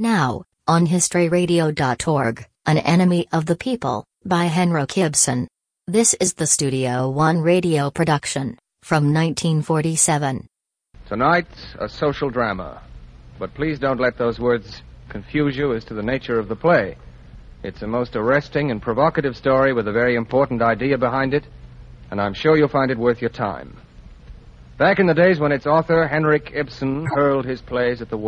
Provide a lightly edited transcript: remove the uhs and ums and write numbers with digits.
Now, on historyradio.org, An Enemy of the People, by Henrik Ibsen. This is the Studio One radio production, from 1947. Tonight, a social drama. But please don't let those words confuse you as to the nature of the play. It's a most arresting and provocative story with a very important idea behind it, and I'm sure you'll find it worth your time. Back in the days when its author, Henrik Ibsen, hurled his plays at the